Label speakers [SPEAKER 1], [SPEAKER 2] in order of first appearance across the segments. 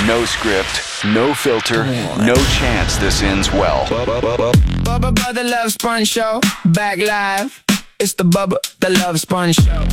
[SPEAKER 1] No script, no filter, no chance this ends well.
[SPEAKER 2] Bubba the Love Sponge Show, back live. It's the Bubba the Love Sponge Show.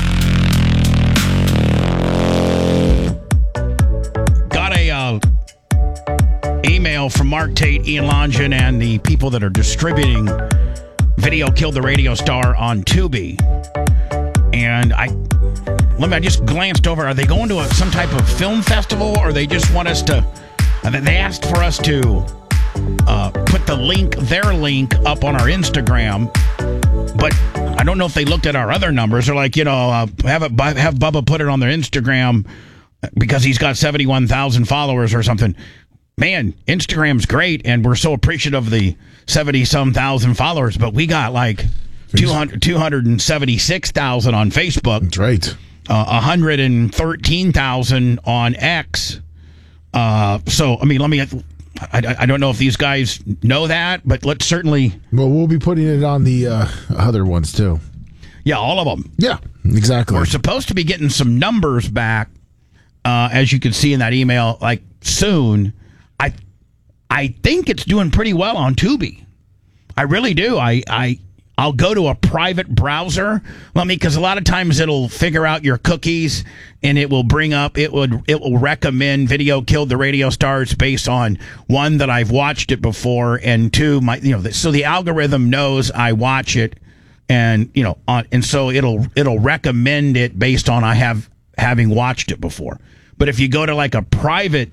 [SPEAKER 3] Got a email from Mark Tate, Ian Longin, and the people that are distributing Video Killed the Radio Star on Tubi. And I just glanced over. Are they going to some type of film festival, or they just want us to? They asked for us to put their link up on our Instagram, but I don't know if they looked at our other numbers. They're like, have Bubba put it on their Instagram because he's got 71,000 followers or something. Man, Instagram's great, and we're so appreciative of the 70-some thousand followers, but we got like 276,000 on Facebook.
[SPEAKER 4] That's right.
[SPEAKER 3] 113,000 on X. So, I mean, I don't know if these guys know that, but let's certainly...
[SPEAKER 4] Well, we'll be putting it on the other ones, too.
[SPEAKER 3] Yeah, all of them.
[SPEAKER 4] Yeah, exactly.
[SPEAKER 3] We're supposed to be getting some numbers back, as you can see in that email, like, soon. I think it's doing pretty well on Tubi. I really do. I'll go to a private browser, because a lot of times it'll figure out your cookies and it will bring up, it will recommend Video Killed the Radio Stars based on, one, that I've watched it before, and two, so the algorithm knows I watch it, and and so it'll recommend it based on having watched it before. But if you go to like a private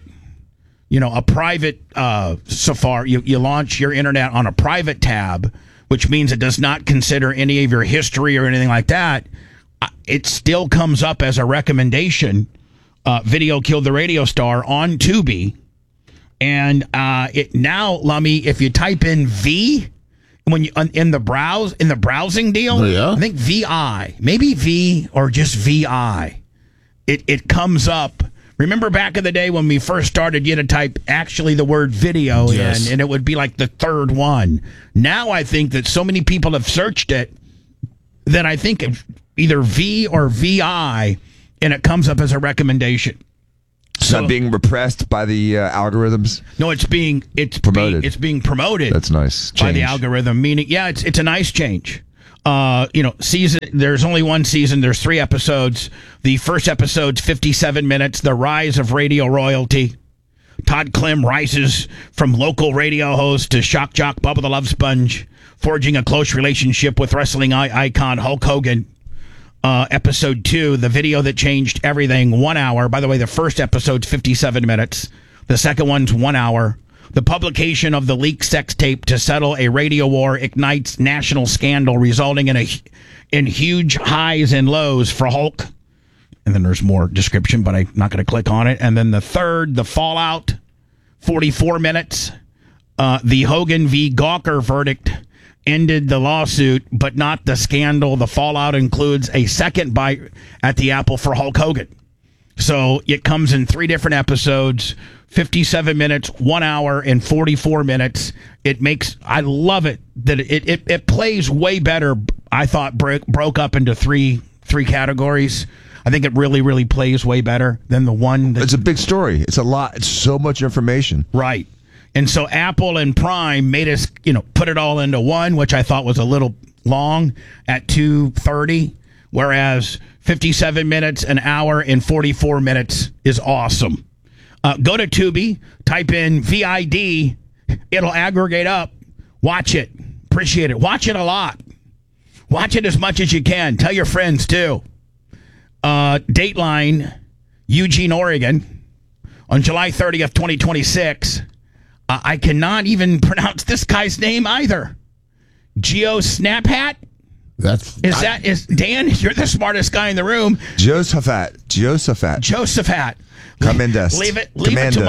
[SPEAKER 3] Safari, you launch your internet on a private tab, which means it does not consider any of your history or anything like that, it still comes up as a recommendation, Video Killed the Radio Star on Tubi. And now, Lummy, if you type in V, when you in the browsing deal, I think VI, maybe V or just VI, it comes up. Remember back in the day when we first started, you had to type actually the word video in, and it would be like the third one. Now I think that so many people have searched it that I think either V or VI, and it comes up as a recommendation.
[SPEAKER 5] So, not being repressed by the algorithms?
[SPEAKER 3] No, it's promoted. It's being promoted.
[SPEAKER 5] That's nice.
[SPEAKER 3] By the algorithm, meaning, it's a nice change. Season, there's only one season. There's 3 episodes. The first episode's 57 minutes. The rise of radio royalty. Todd Clem rises from local radio host to shock jock Bubba the Love Sponge, forging a close relationship with wrestling icon Hulk Hogan. Episode 2, the video that changed everything, 1 hour. By the way, the first episode's 57 minutes. The second one's 1 hour. The publication of the leaked sex tape to settle a radio war ignites national scandal, resulting in huge highs and lows for Hulk. And then there's more description, but I'm not going to click on it. And then the third, the fallout, 44 minutes. The Hogan v. Gawker verdict ended the lawsuit, but not the scandal. The fallout includes a second bite at the apple for Hulk Hogan. So it comes in 3 different episodes, 57 minutes, 1 hour, and 44 minutes. I love it that it plays way better. I thought broke up into three categories. I think it really, really plays way better than the one.
[SPEAKER 5] It's a big story. It's a lot. It's so much information.
[SPEAKER 3] Right. And so Apple and Prime made us, put it all into one, which I thought was a little long at 2:30, whereas 57 minutes, an hour, and 44 minutes is awesome. Go to Tubi, type in VID, it'll aggregate up. Watch it. Appreciate it. Watch it a lot. Watch it as much as you can. Tell your friends, too. Dateline, Eugene, Oregon, on July 30th, 2026. I cannot even pronounce this guy's name either. Geo Snaphat? Is Dan? You're the smartest guy in the room.
[SPEAKER 5] Josephat. Come in dust.
[SPEAKER 3] Leave it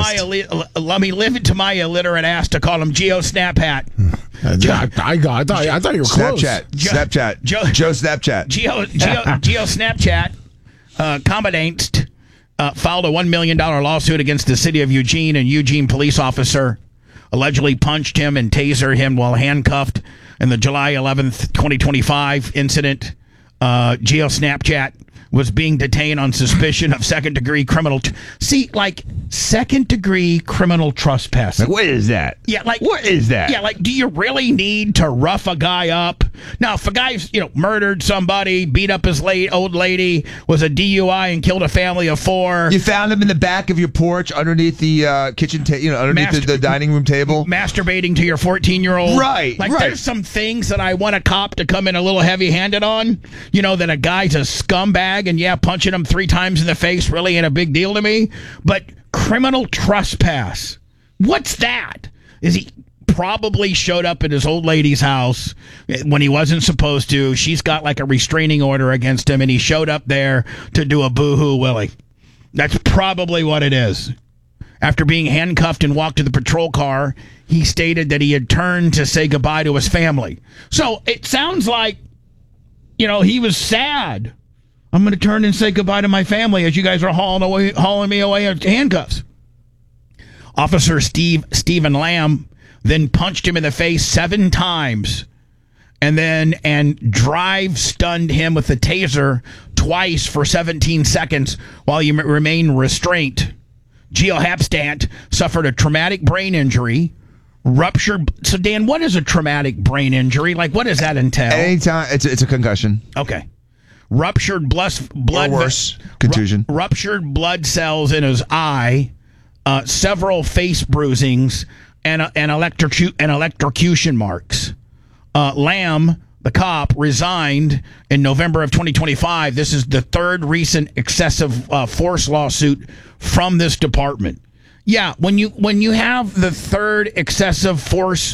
[SPEAKER 3] to my illiterate ass to call him Geo Snaphat.
[SPEAKER 4] I thought you were close.
[SPEAKER 5] Snapchat. Joe Snapchat.
[SPEAKER 3] Geo Snapchat. Commandant filed a $1 million lawsuit against the city of Eugene, and Eugene police officer allegedly punched him and tasered him while handcuffed in the July 11th, 2025 incident. Geo Snapchat was being detained on suspicion of second-degree criminal. Second-degree criminal trespassing.
[SPEAKER 5] Like, what is that?
[SPEAKER 3] Yeah, like
[SPEAKER 5] what is that?
[SPEAKER 3] Yeah, like, do you really need to rough a guy up? Now, if a guy's murdered somebody, beat up his old lady, was a DUI and killed a family of 4.
[SPEAKER 5] You found him in the back of your porch, underneath the kitchen table, underneath the dining room table,
[SPEAKER 3] masturbating to your 14-year-old.
[SPEAKER 5] Right,
[SPEAKER 3] like,
[SPEAKER 5] right.
[SPEAKER 3] There's some things that I want a cop to come in a little heavy-handed on. That a guy's a scumbag, and punching him 3 times in the face really ain't a big deal to me. But criminal trespass, what's that? Is he probably showed up at his old lady's house when he wasn't supposed to? She's got like a restraining order against him, and he showed up there to do a boo-hoo willy. That's probably what it is. After being handcuffed and walked to the patrol car, he stated that he had turned to say goodbye to his family. So it sounds like, he was sad. I'm going to turn and say goodbye to my family as you guys are hauling me away in handcuffs. Officer Stephen Lamb then punched him in the face 7 times and stunned him with the taser twice for 17 seconds while he remained restrained. Geo Hapstant suffered a traumatic brain injury, ruptured. So, Dan, what is a traumatic brain injury? Like, what does that entail?
[SPEAKER 5] Anytime, it's a concussion.
[SPEAKER 3] Okay. Ruptured blood
[SPEAKER 5] or worse, contusion.
[SPEAKER 3] Ruptured blood cells in his eye, several face bruisings, and electrocution marks. Lamb, the cop, resigned in November of 2025. This is the 3rd recent excessive force lawsuit from this department. Yeah, when you have the 3rd excessive force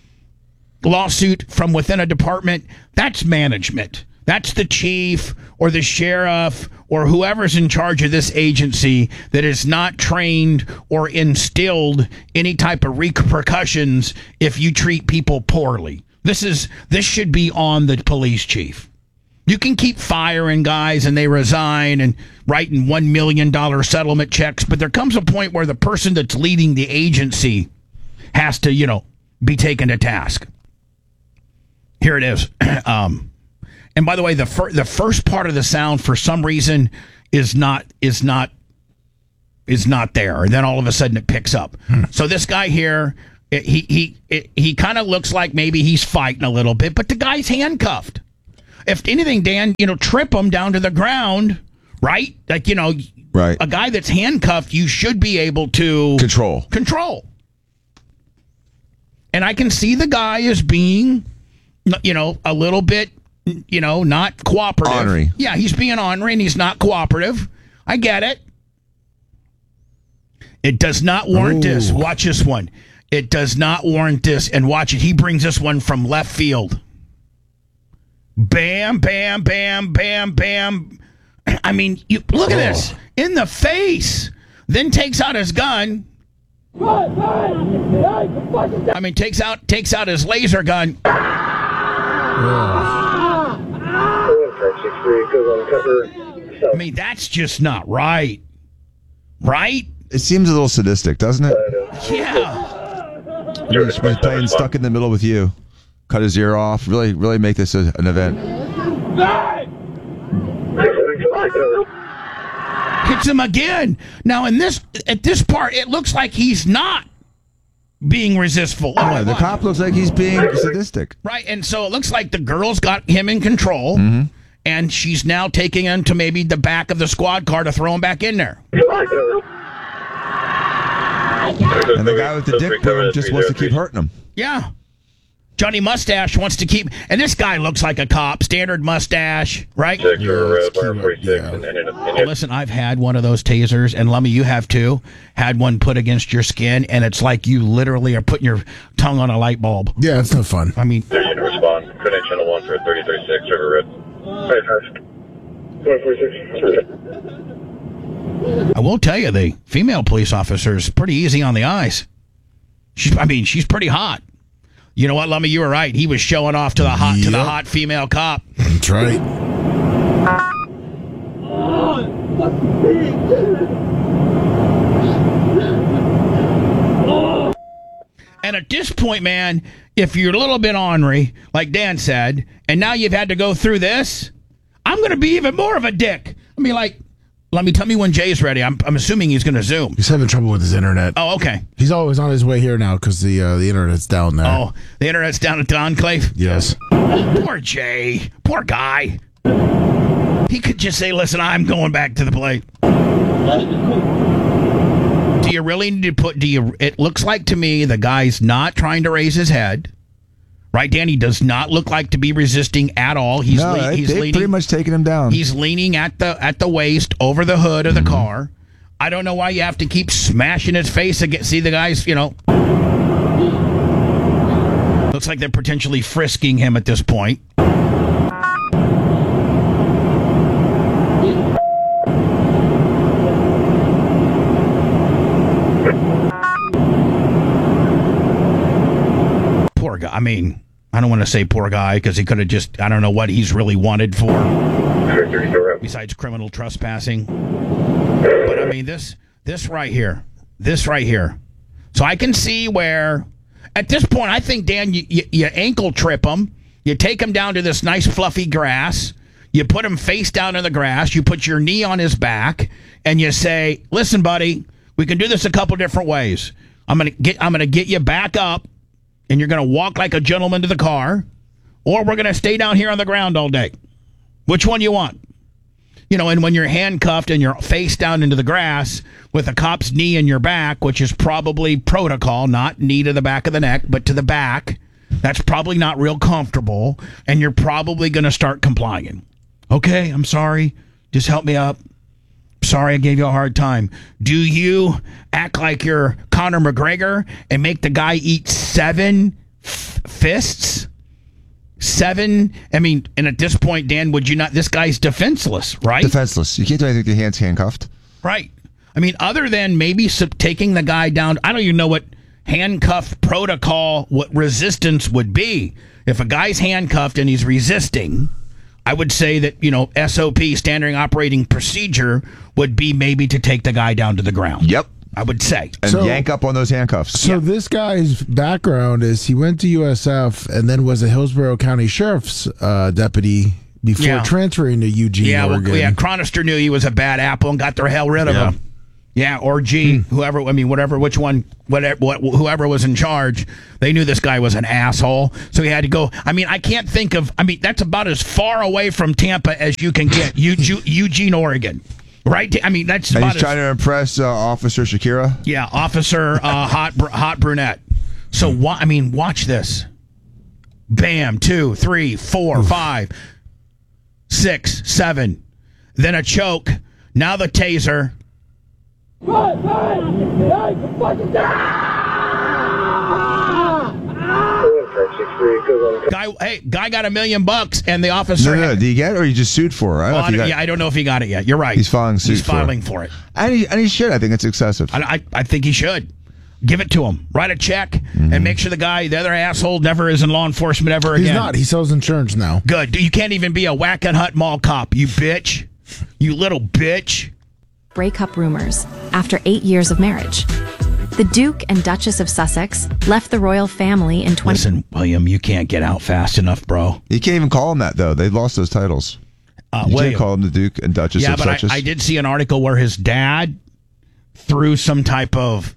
[SPEAKER 3] lawsuit from within a department, that's management. That's the chief or the sheriff or whoever's in charge of this agency that is not trained or instilled any type of repercussions if you treat people poorly. This should be on the police chief. You can keep firing guys and they resign and writing $1 million settlement checks, but there comes a point where the person that's leading the agency has to, be taken to task. Here it is. And by the way, the first part of the sound for some reason is not there, and then all of a sudden it picks up. So this guy here, he kind of looks like maybe he's fighting a little bit, but the guy's handcuffed. If anything, Dan, trip him down to the ground, right? Like,
[SPEAKER 5] right.
[SPEAKER 3] A guy that's handcuffed, you should be able to control. And I can see the guy as being, a little bit, not cooperative.
[SPEAKER 5] Ornery.
[SPEAKER 3] Yeah, he's being ornery and he's not cooperative. I get it. It does not warrant this. Watch this one. It does not warrant this. And watch it. He brings this one from left field. Bam, bam, bam, bam, bam. I mean, you look at this. In the face. Then takes out his gun. I mean, takes out his laser gun. I mean, that's just not right. Right?
[SPEAKER 5] It seems a little sadistic, doesn't it?
[SPEAKER 3] Yeah.
[SPEAKER 5] He's playing stuck in the middle with you. Cut his ear off. Really, really make this an event.
[SPEAKER 3] Hits him again. Now, at this part, it looks like he's not being resistful.
[SPEAKER 5] Oh, the cop looks like he's being sadistic.
[SPEAKER 3] Right, and so it looks like the girl's got him in control, and she's now taking him to maybe the back of the squad car to throw him back in there.
[SPEAKER 5] And the guy with the dick boom just wants to keep hurting him.
[SPEAKER 3] Yeah. Johnny Mustache wants to keep... And this guy looks like a cop. Standard mustache, right? Listen, I've had one of those tasers, and Lummy, you have too. Had one put against your skin, and it's like you literally are putting your tongue on a light bulb.
[SPEAKER 4] Yeah, it's no fun.
[SPEAKER 3] I mean...
[SPEAKER 6] Station to respond. Code channel 1 for 3036 River Road. 146.
[SPEAKER 3] I will tell you, the female police officer is pretty easy on the eyes. She's pretty hot. You know what, Lummy? You were right. He was showing off to the hot female cop.
[SPEAKER 4] That's right.
[SPEAKER 3] And at this point, man, if you're a little bit ornery, like Dan said, and now you've had to go through this, I'm going to be even more of a dick. I mean, like, tell me when Jay's ready. I'm assuming he's going to Zoom.
[SPEAKER 4] He's having trouble with his internet.
[SPEAKER 3] Oh, okay.
[SPEAKER 4] He's always on his way here now because the internet's down there.
[SPEAKER 3] Oh, the internet's down at the Enclave?
[SPEAKER 4] Yes.
[SPEAKER 3] Poor Jay. Poor guy. He could just say, listen, I'm going back to the plate. Do you really need to it looks like to me the guy's not trying to raise his head. Right, Dan? He does not look like to be resisting at all. He's leaning,
[SPEAKER 5] pretty much taking him down.
[SPEAKER 3] He's leaning at the waist over the hood of the car. I don't know why you have to keep smashing his face against. See the guys, looks like they're potentially frisking him at this point. Poor guy. I mean, I don't want to say poor guy because he could have just, I don't know what he's really wanted for besides criminal trespassing. But I mean, this right here. So I can see where, at this point, I think, Dan, you ankle trip him. You take him down to this nice fluffy grass. You put him face down in the grass. You put your knee on his back, and you say, listen, buddy, we can do this a couple different ways. I'm gonna get you back up, and you're going to walk like a gentleman to the car, or we're going to stay down here on the ground all day. Which one you want? And when you're handcuffed and you're face down into the grass with a cop's knee in your back, which is probably protocol, not knee to the back of the neck, but to the back, that's probably not real comfortable, and you're probably going to start complying. Okay, I'm sorry. Just help me up. Sorry I gave you a hard time. Do you act like you're Conor McGregor and make the guy eat 7 fists? 7? I mean, and at this point, Dan, would you not? This guy's defenseless, right?
[SPEAKER 5] Defenseless. You can't do anything with your hands handcuffed.
[SPEAKER 3] Right. I mean, other than maybe taking the guy down, I don't even know what handcuff protocol, what resistance would be. If a guy's handcuffed and he's resisting, I would say that, SOP, standard operating procedure, would be maybe to take the guy down to the ground.
[SPEAKER 5] Yep.
[SPEAKER 3] I would say.
[SPEAKER 5] And yank up on those handcuffs.
[SPEAKER 4] So this guy's background is he went to USF and then was a Hillsborough County Sheriff's deputy before transferring to Eugene, Oregon.
[SPEAKER 3] Well, Chronister knew he was a bad apple and got the hell rid of him. Yeah, or whoever was in charge, they knew this guy was an asshole, so he had to go. I mean, I can't think of, that's about as far away from Tampa as you can get, Eugene, Oregon, right? I mean, that's
[SPEAKER 5] and
[SPEAKER 3] about
[SPEAKER 5] he's trying to impress Officer Shakira?
[SPEAKER 3] Yeah, Officer hot brunette. So, watch this. Bam, 2, 3, 4, 5, 6, 7. Then a choke. Now the taser. Guy got $1 million, and the officer.
[SPEAKER 5] No. Did he get it, or he just sued for it?
[SPEAKER 3] I don't know if he got it yet. You're right.
[SPEAKER 5] He's filing suit.
[SPEAKER 3] He's filing for it,
[SPEAKER 5] and he should. I think it's excessive.
[SPEAKER 3] I think he should. Give it to him. Write a check and make sure the other asshole, never is in law enforcement ever again.
[SPEAKER 4] He's not. He sells insurance now.
[SPEAKER 3] Good. You can't even be a Whack and Hut mall cop, you bitch. You little bitch.
[SPEAKER 7] Breakup rumors after 8 years of marriage. The Duke and Duchess of Sussex left the royal family in 20...
[SPEAKER 3] Listen, William, you can't get out fast enough, bro.
[SPEAKER 5] You can't even call them that, though. They lost those titles. You can't call them the Duke and Duchess of Sussex.
[SPEAKER 3] I did see an article where his dad threw some type of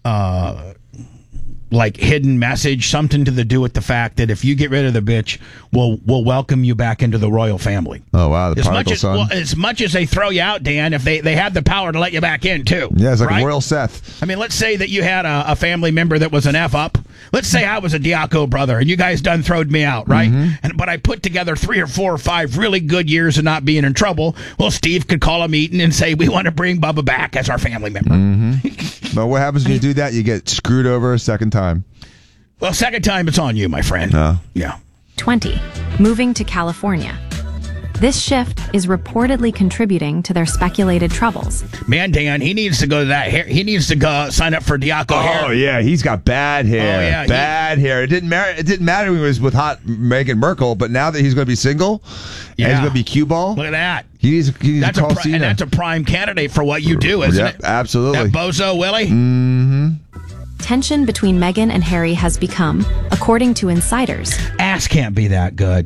[SPEAKER 3] hidden message, something to do with the fact that if you get rid of the bitch, we'll welcome you back into the royal family.
[SPEAKER 5] Oh, wow, the prodigal son.
[SPEAKER 3] As much as they throw you out, Dan, if they have the power to let you back in, too.
[SPEAKER 5] Yeah, it's like
[SPEAKER 3] right?
[SPEAKER 5] a royal Seth.
[SPEAKER 3] I mean, let's say that you had a family member that was an F-up. Let's say I was a Diaco brother, and you guys done throwed me out, right? But I put together 3 or 4 or 5 really good years of not being in trouble. Well, Steve could call a meeting and say, we want to bring Bubba back as our family member.
[SPEAKER 5] But what happens when you do that? You get screwed over a second time.
[SPEAKER 3] Well, second time, it's on you, my friend. Yeah.
[SPEAKER 7] 20. Moving to California. This shift is reportedly contributing to their speculated troubles.
[SPEAKER 3] Man, Dan, he needs to go to that hair. He needs to go sign up for Diaco hair.
[SPEAKER 5] Oh, yeah, he's got bad hair.
[SPEAKER 3] Oh, yeah,
[SPEAKER 5] bad hair. It didn't matter when he was with hot Meghan Merkel, but now that he's going to be single, and he's going to be cue ball.
[SPEAKER 3] Look at that.
[SPEAKER 5] He needs to call Cena.
[SPEAKER 3] And that's a prime candidate for what you do, isn't it?
[SPEAKER 5] Absolutely.
[SPEAKER 3] That bozo Willie?
[SPEAKER 7] Tension between Meghan and Harry has become, according to insiders.
[SPEAKER 3] Ass can't be that good.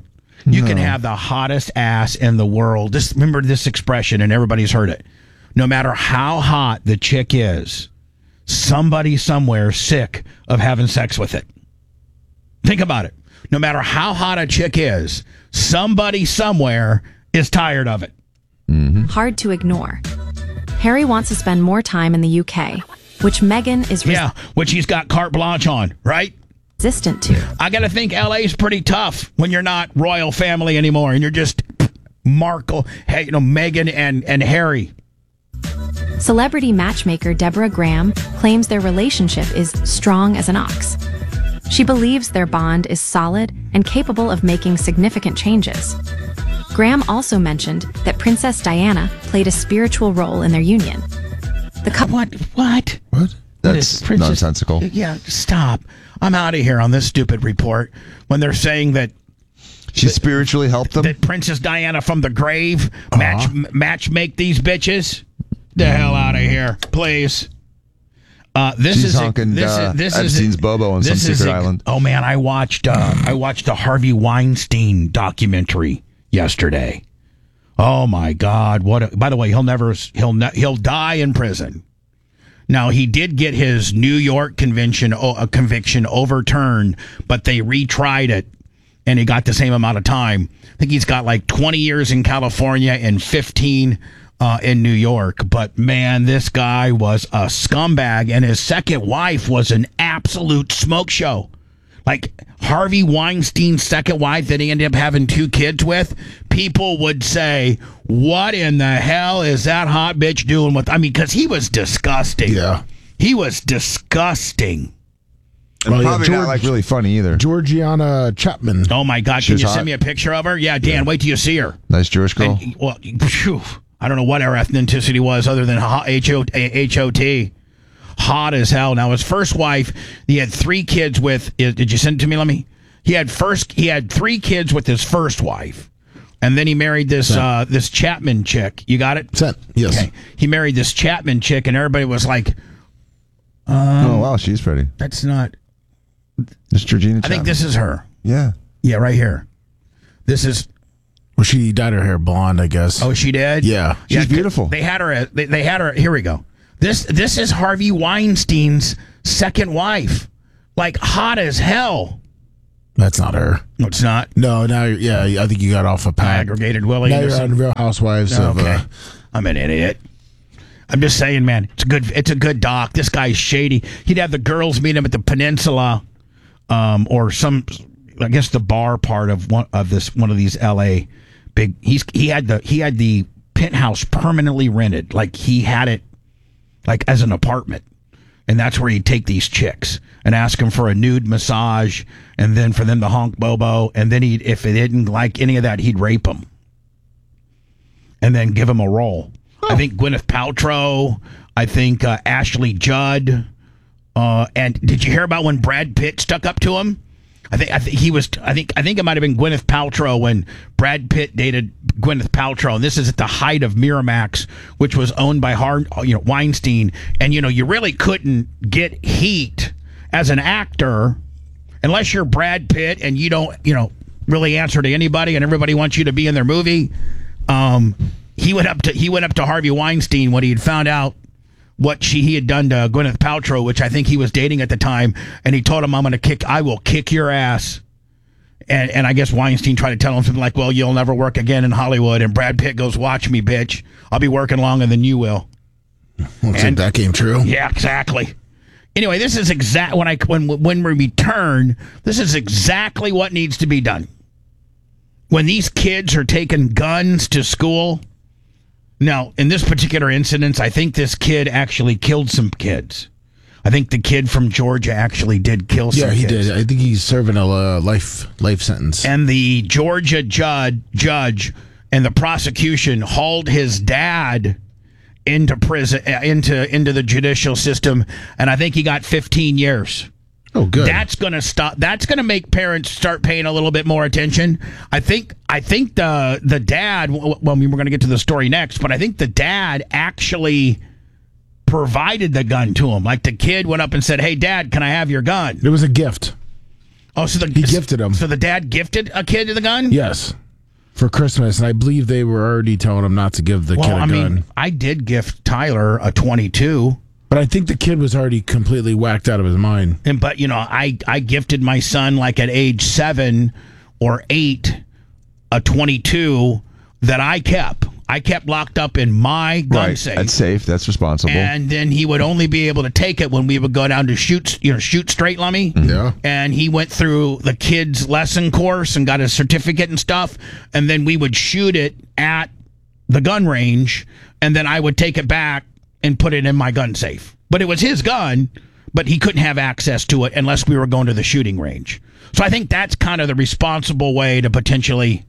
[SPEAKER 3] You can have the hottest ass in the world. Just remember this expression, and everybody's heard it. No matter how hot the chick is, somebody somewhere sick of having sex with it. Think about it. No matter how hot a chick is, somebody somewhere is tired of it.
[SPEAKER 7] Hard to ignore. Harry wants to spend more time in the UK, which Meghan is
[SPEAKER 3] which he's got carte blanche on, right?
[SPEAKER 7] resistant to.
[SPEAKER 3] I got to think LA's pretty tough when you're not royal family anymore and you're just Markle, hey, Meghan and Harry.
[SPEAKER 7] Celebrity matchmaker Deborah Graham claims their relationship is strong as an ox. She believes their bond is solid and capable of making significant changes. Graham also mentioned that Princess Diana played a spiritual role in their union. The couple.
[SPEAKER 3] What?
[SPEAKER 5] That's nonsensical.
[SPEAKER 3] Yeah, stop. I'm out of here on this stupid report when they're saying that
[SPEAKER 5] she spiritually helped them.
[SPEAKER 3] That Princess Diana from the grave match make these bitches. The hell out of here, please.
[SPEAKER 5] She's honking Epstein's Bobo on some secret island.
[SPEAKER 3] Oh man, I watched a Harvey Weinstein documentary yesterday. Oh my God! By the way, he'll die in prison. Now he did get his New York conviction overturned, but they retried it, and he got the same amount of time. I think he's got like 20 years in California and 15 in New York. But man, this guy was a scumbag, and his second wife was an absolute smoke show. Like Harvey Weinstein's second wife that he ended up having 2 kids with, people would say, what in the hell is that hot bitch doing with... I mean, because he was disgusting.
[SPEAKER 4] Yeah.
[SPEAKER 3] He was disgusting.
[SPEAKER 5] And probably not like really funny either.
[SPEAKER 4] Georgiana Chapman.
[SPEAKER 3] Oh my God, can you send me a picture of her? Yeah, Dan, wait till you see her.
[SPEAKER 5] Nice Jewish girl.
[SPEAKER 3] And, well, phew, I don't know what her ethnicity was other than H-O-T. Hot as hell. Now, his first wife, he had 3 kids with... Did you send it to me? He had 3 kids with his first wife. And then he married this Chapman chick. You got it?
[SPEAKER 4] Sent. Yes. Okay.
[SPEAKER 3] He married this Chapman chick, and everybody was like...
[SPEAKER 5] oh, wow, she's pretty.
[SPEAKER 3] That's not...
[SPEAKER 5] This Georgina Chapman.
[SPEAKER 3] I think this is her.
[SPEAKER 5] Yeah.
[SPEAKER 3] Yeah, right here. This is...
[SPEAKER 4] Well, she dyed her hair blonde, I guess.
[SPEAKER 3] Oh, she did?
[SPEAKER 4] Yeah.
[SPEAKER 5] She's beautiful.
[SPEAKER 3] They had her... They had her... Here we go. This is Harvey Weinstein's second wife. Like, hot as hell.
[SPEAKER 4] That's not her.
[SPEAKER 3] No, it's not.
[SPEAKER 4] No, now, I think you got off a pack.
[SPEAKER 3] Aggregated Willie.
[SPEAKER 4] Now you're on Real Housewives of...
[SPEAKER 3] Okay. I'm an idiot. I'm just saying, man, it's a good doc. This guy's shady. He'd have the girls meet him at the Peninsula, or some, I guess, the bar part of one of these LA big. He had the penthouse permanently rented, like he had it, like as an apartment, and that's where he'd take these chicks and ask them for a nude massage, and then for them to honk Bobo, and then if they didn't like any of that, he'd rape them, and then give them a role. I think Gwyneth Paltrow. I think Ashley Judd. And did you hear about when Brad Pitt stuck up to him? I think it might have been Gwyneth Paltrow when Brad Pitt dated Gwyneth Paltrow. And this is at the height of Miramax, which was owned by Weinstein. And you really couldn't get heat as an actor unless you're Brad Pitt and you don't really answer to anybody and everybody wants you to be in their movie. He went up to Harvey Weinstein when he had found out what he had done to Gwyneth Paltrow, which I think he was dating at the time, and he told him, I will kick your ass. And I guess Weinstein tried to tell him something like, well, you'll never work again in Hollywood. And Brad Pitt goes, watch me, bitch. I'll be working longer than you will.
[SPEAKER 4] Looks like that came true.
[SPEAKER 3] Yeah, exactly. Anyway, this is when we return, this is exactly what needs to be done. When these kids are taking guns to school. Now, in this particular incident, I think this kid actually killed some kids. I think the kid from Georgia actually did kill some kids. Yeah, he
[SPEAKER 4] did. I think he's serving a life sentence.
[SPEAKER 3] And the Georgia judge and the prosecution hauled his dad into prison, into the judicial system, and I think he got 15 years.
[SPEAKER 4] Oh, good.
[SPEAKER 3] That's going to stop. That's going to make parents start paying a little bit more attention. I think the dad. Well, we're going to get to the story next, but I think the dad actually provided the gun to him. Like the kid went up and said, "Hey, Dad, can I have your gun?"
[SPEAKER 4] It was a gift.
[SPEAKER 3] Oh, so
[SPEAKER 4] he gifted him.
[SPEAKER 3] So the dad gifted a kid the gun?
[SPEAKER 4] Yes, for Christmas, and I believe they were already telling him not to give the kid a gun.
[SPEAKER 3] I did gift Tyler a 22.
[SPEAKER 4] But I think the kid was already completely whacked out of his mind.
[SPEAKER 3] But, I gifted my son, like at age 7 or 8, a 22 that I kept. I kept locked up in my gun safe.
[SPEAKER 5] That's safe. That's responsible.
[SPEAKER 3] And then he would only be able to take it when we would go down to shoot straight, Lummy.
[SPEAKER 4] Yeah.
[SPEAKER 3] And he went through the kids' lesson course and got a certificate and stuff. And then we would shoot it at the gun range. And then I would take it back and put it in my gun safe. But it was his gun, but he couldn't have access to it unless we were going to the shooting range. So I think that's kind of the responsible way to potentially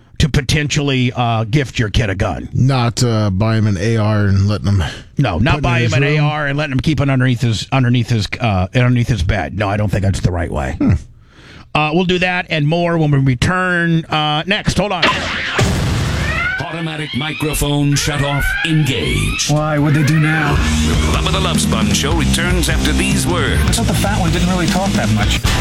[SPEAKER 3] gift your kid a gun.
[SPEAKER 4] Not buy him an AR and letting him.
[SPEAKER 3] No, not buy him an AR and letting him keep it underneath his bed. No, I don't think that's the right way. We'll do that and more when we return next. Hold on.
[SPEAKER 8] Automatic microphone shut off. Engage.
[SPEAKER 9] Why? What'd they do now?
[SPEAKER 8] Bubba the Love Sponge Show returns after these words.
[SPEAKER 9] I thought the fat one didn't really talk that much.